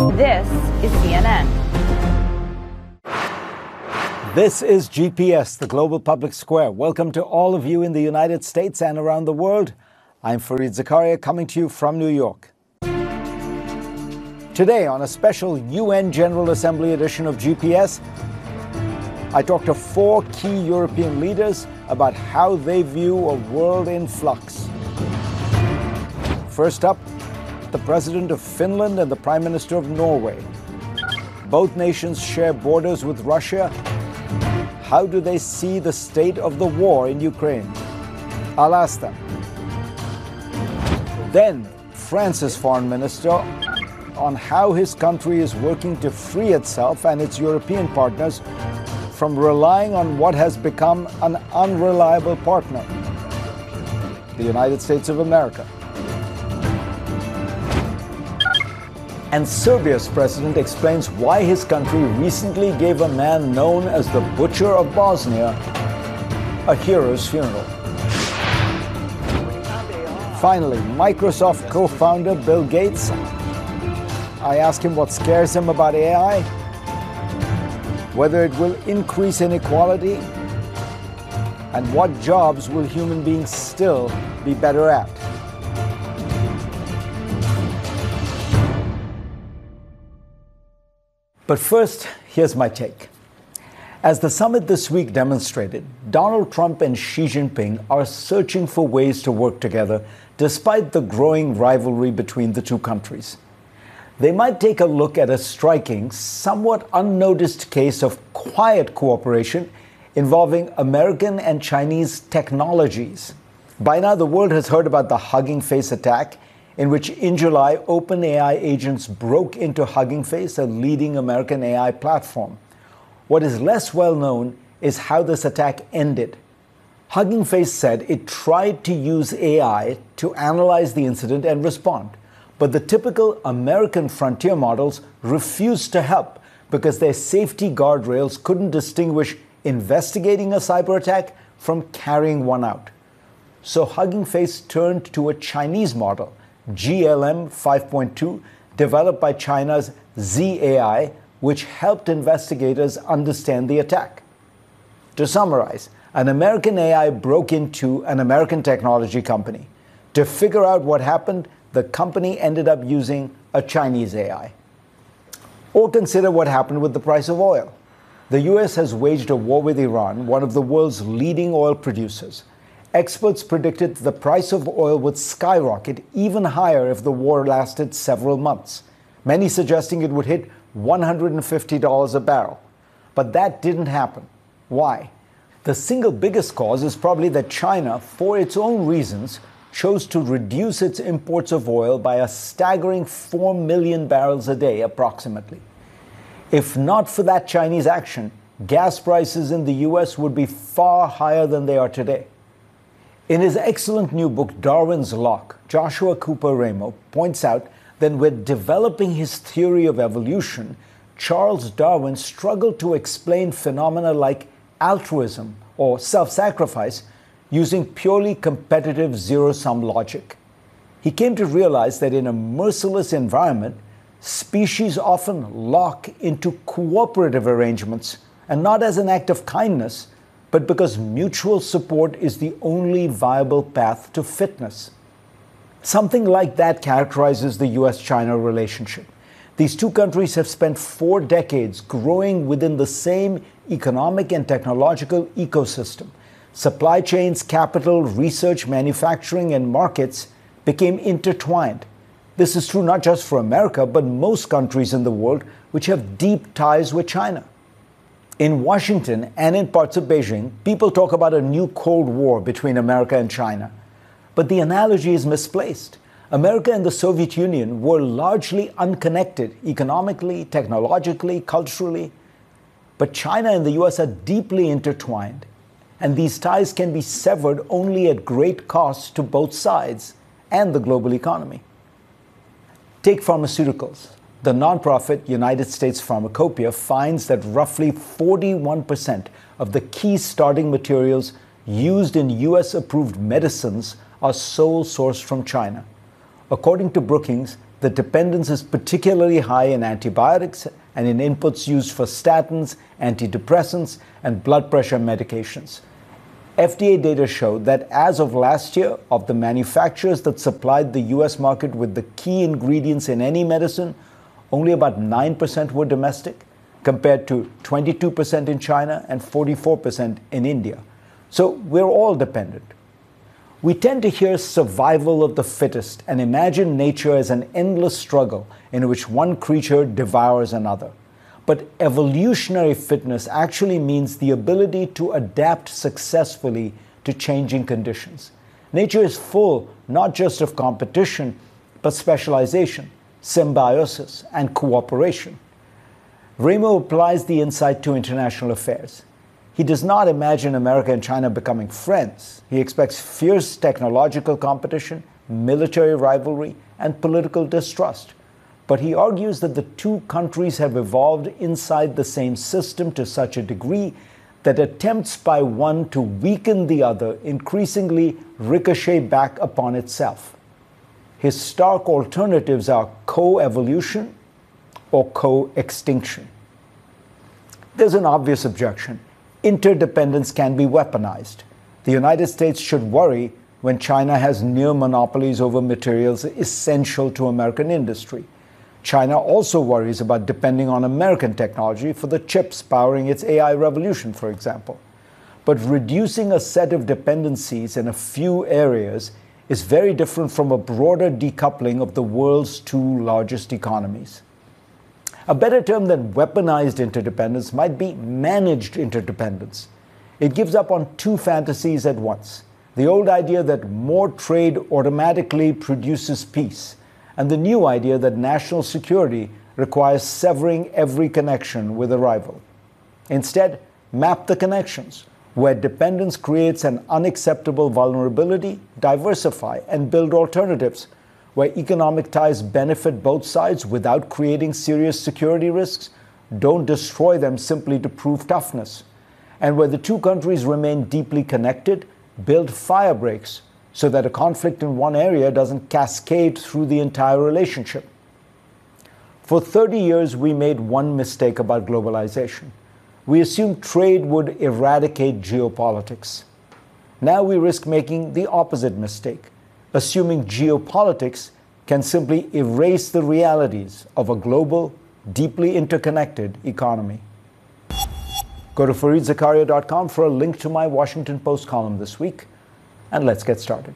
This is CNN. This is GPS, the Global Public Square. Welcome to all of you in the United States and around the world. I'm Fareed Zakaria, coming to you from New York. Today, on a special UN General Assembly edition of GPS, I talk to 4 key European leaders about how they view a world in flux. First up, the President of Finland and the Prime Minister of Norway. Both nations share borders with Russia. How do they see the state of the war in Ukraine? I'll ask them. Then, France's Foreign Minister on how his country is working to free itself and its European partners from relying on what has become an unreliable partner, the United States of America. And Serbia's president explains why his country recently gave a man known as the Butcher of Bosnia a hero's funeral. Finally, Microsoft co-founder Bill Gates. I ask him what scares him about AI, whether it will increase inequality, and what jobs will human beings still be better at. But first, here's my take. As the summit this week demonstrated, Donald Trump and Xi Jinping are searching for ways to work together despite the growing rivalry between the two countries. They might take a look at a striking, somewhat unnoticed case of quiet cooperation involving American and Chinese technologies. By now, the world has heard about the Hugging Face attack, in which in July, OpenAI agents broke into Hugging Face, a leading American AI platform. What is less well known is how this attack ended. Hugging Face said it tried to use AI to analyze the incident and respond, but the typical American frontier models refused to help because their safety guardrails couldn't distinguish investigating a cyber attack from carrying one out. So Hugging Face turned to a Chinese model, GLM 5.2, developed by China's ZAI, which helped investigators understand the attack. To summarize, an American AI broke into an American technology company. To figure out what happened, the company ended up using a Chinese AI. Or consider what happened with the price of oil. The US has waged a war with Iran, one of the world's leading oil producers. Experts predicted the price of oil would skyrocket even higher if the war lasted several months, many suggesting it would hit $150 a barrel. But that didn't happen. Why? The single biggest cause is probably that China, for its own reasons, chose to reduce its imports of oil by a staggering 4 million barrels a day, approximately. If not for that Chinese action, gas prices in the US would be far higher than they are today. In his excellent new book, Darwin's Lock, Joshua Cooper Ramo points out that when developing his theory of evolution, Charles Darwin struggled to explain phenomena like altruism or self-sacrifice using purely competitive zero-sum logic. He came to realize that in a merciless environment, species often lock into cooperative arrangements, and not as an act of kindness, but because mutual support is the only viable path to fitness. Something like that characterizes the US-China relationship. These two countries have spent 4 decades growing within the same economic and technological ecosystem. Supply chains, capital, research, manufacturing, and markets became intertwined. This is true not just for America, but most countries in the world which have deep ties with China. In Washington and in parts of Beijing, people talk about a new Cold War between America and China. But the analogy is misplaced. America and the Soviet Union were largely unconnected economically, technologically, culturally. But China and the US are deeply intertwined, and these ties can be severed only at great cost to both sides and the global economy. Take pharmaceuticals. The nonprofit United States Pharmacopoeia finds that roughly 41% of the key starting materials used in US-approved medicines are sole sourced from China. According to Brookings, The dependence is particularly high in antibiotics and in inputs used for statins, antidepressants, and blood pressure medications. FDA data showed that as of last year, of the manufacturers that supplied the US market with the key ingredients in any medicine, only about 9% were domestic, compared to 22% in China and 44% in India. So we're all dependent. We tend to hear survival of the fittest and imagine nature as an endless struggle in which one creature devours another. But evolutionary fitness actually means the ability to adapt successfully to changing conditions. Nature is full not just of competition, but specialization, symbiosis, and cooperation. Ramo applies the insight to international affairs. He does not imagine America and China becoming friends. He expects fierce technological competition, military rivalry, and political distrust. But he argues that the two countries have evolved inside the same system to such a degree that attempts by one to weaken the other increasingly ricochet back upon itself. His stark alternatives are co-evolution or co-extinction. There's an obvious objection. Interdependence can be weaponized. The United States should worry when China has near monopolies over materials essential to American industry. China also worries about depending on American technology for the chips powering its AI revolution, for example. But reducing a set of dependencies in a few areas is very different from a broader decoupling of the world's two largest economies. A better term than weaponized interdependence might be managed interdependence. It gives up on two fantasies at once. The old idea that more trade automatically produces peace, and the new idea that national security requires severing every connection with a rival. Instead, map the connections. Where dependence creates an unacceptable vulnerability, diversify and build alternatives. Where economic ties benefit both sides without creating serious security risks, don't destroy them simply to prove toughness. And where the two countries remain deeply connected, build fire breaks so that a conflict in one area doesn't cascade through the entire relationship. For 30 years, we made one mistake about globalization. We assumed trade would eradicate geopolitics. Now we risk making the opposite mistake, assuming geopolitics can simply erase the realities of a global, deeply interconnected economy. Go to fareedzakaria.com for a link to my Washington Post column this week, and let's get started.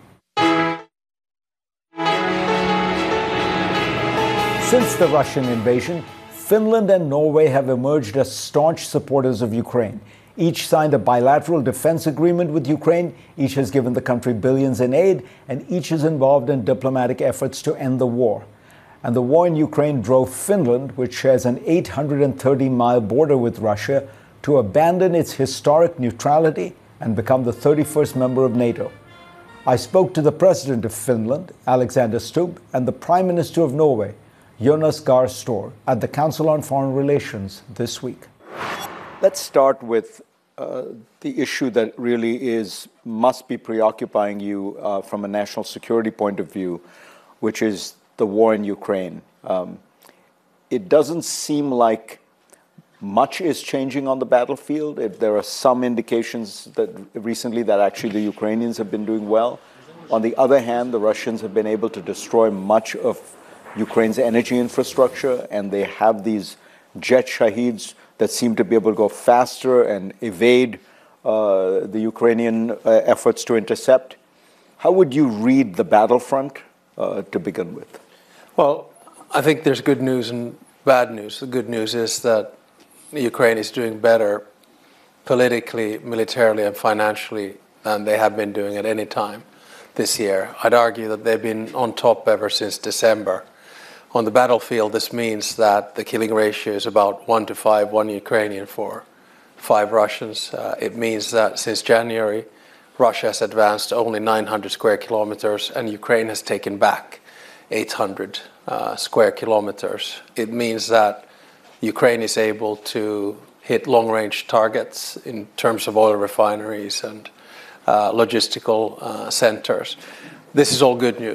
Since the Russian invasion, Finland and Norway have emerged as staunch supporters of Ukraine. Each signed a bilateral defense agreement with Ukraine, each has given the country billions in aid, and each is involved in diplomatic efforts to end the war. And the war in Ukraine drove Finland, which shares an 830-mile border with Russia, to abandon its historic neutrality and become the 31st member of NATO. I spoke to the President of Finland, Alexander Stubb, and the Prime Minister of Norway, Jonas Gahr Store, at the Council on Foreign Relations this week. Let's start with the issue that really must be preoccupying you from a national security point of view, which is the war in Ukraine. It doesn't seem like much is changing on the battlefield. There are some indications that recently that actually the Ukrainians have been doing well. On the other hand, the Russians have been able to destroy much of Ukraine's energy infrastructure, and they have these jet Shaheeds that seem to be able to go faster and evade the Ukrainian efforts to intercept. How would you read the battlefront to begin with? Well, I think there's good news and bad news. The good news is that Ukraine is doing better politically, militarily, and financially than they have been doing at any time this year. I'd argue that they've been on top ever since December. On the battlefield, this means that the killing ratio is about 1 to 5, 1 Ukrainian for 5 Russians. It means that since January, Russia has advanced only 900 square kilometers and Ukraine has taken back 800 square kilometers. It means that Ukraine is able to hit long-range targets in terms of oil refineries and logistical centers. This is all good news.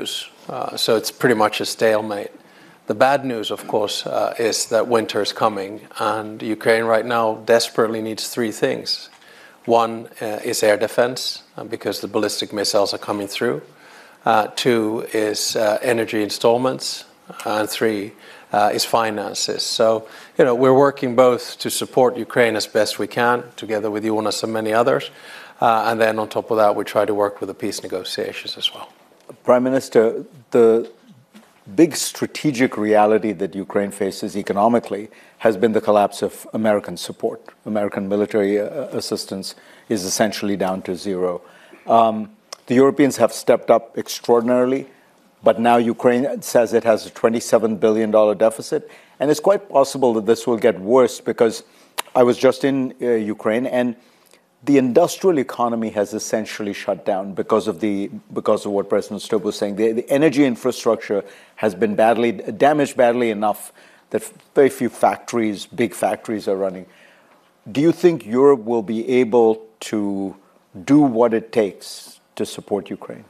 So it's pretty much a stalemate. The bad news, of course, is that winter is coming, and Ukraine right now desperately needs three things. One is air defense, because the ballistic missiles are coming through. Two is energy installments, and three is finances. So, we're working both to support Ukraine as best we can, together with Jonas and many others, and then on top of that, we try to work with the peace negotiations as well. Prime Minister, the big strategic reality that Ukraine faces economically has been the collapse of American support. American military assistance is essentially down to zero. The Europeans have stepped up extraordinarily, but now Ukraine says it has a $27 billion deficit. And it's quite possible that this will get worse, because I was just in Ukraine, and the industrial economy has essentially shut down because of what President Stubb was saying. The energy infrastructure has been damaged badly enough that very few factories, big factories, are running. Do you think Europe will be able to do what it takes to support Ukraine?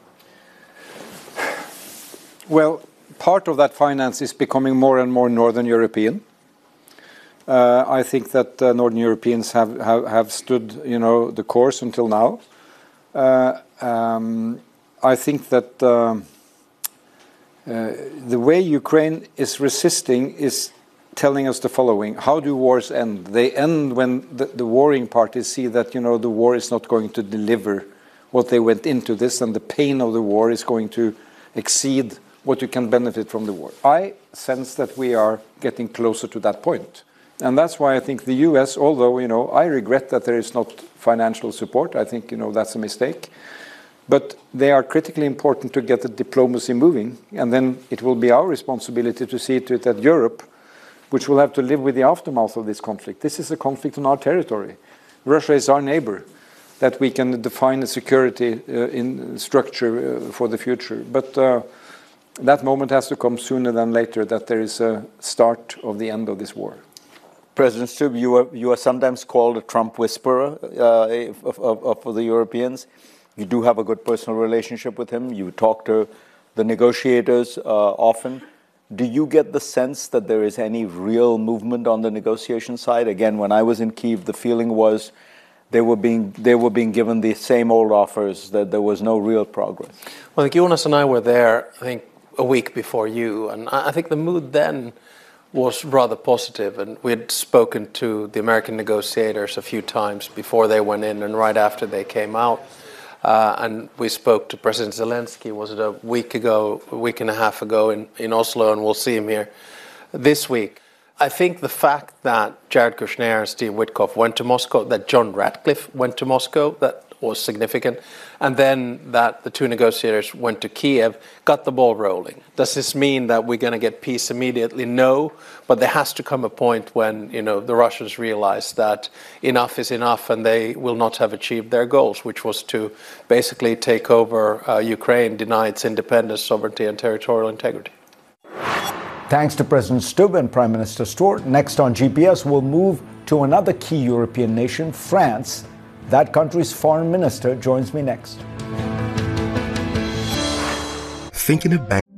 Well, part of that finance is becoming more and more Northern European. I think that Northern Europeans have stood, the course until now. I think that the way Ukraine is resisting is telling us the following: how do wars end? They end when the warring parties see that the war is not going to deliver what they went into this, and the pain of the war is going to exceed what you can benefit from the war. I sense that we are getting closer to that point. And that's why I think the US, although, I regret that there is not financial support. I think, that's a mistake. But they are critically important to get the diplomacy moving. And then it will be our responsibility to see to it that Europe, which will have to live with the aftermath of this conflict. This is a conflict on our territory. Russia is our neighbor, that we can define a security in structure for the future. But that moment has to come sooner than later, that there is a start of the end of this war. President Stubb, you are sometimes called a Trump whisperer for the Europeans. You do have a good personal relationship with him. You talk to the negotiators often. Do you get the sense that there is any real movement on the negotiation side? Again, when I was in Kyiv, the feeling was they were being given the same old offers, that there was no real progress. Well, Jonas and I were there, I think, a week before you, and I think the mood then was rather positive, and we had spoken to the American negotiators a few times before they went in and right after they came out, and we spoke to President Zelensky, was it a week and a half ago in Oslo, and we'll see him here this week. I think the fact that Jared Kushner and Steve Witkoff went to Moscow, that John Ratcliffe went to Moscow, that was significant, and then that the two negotiators went to Kiev, got the ball rolling. Does this mean that we're going to get peace immediately? No, but there has to come a point when the Russians realize that enough is enough, and they will not have achieved their goals, which was to basically take over Ukraine, deny its independence, sovereignty, and territorial integrity. Thanks to President Stubb and Prime Minister Stewart. Next on GPS, we'll move to another key European nation, France. That country's foreign minister joins me next. Thinking of bank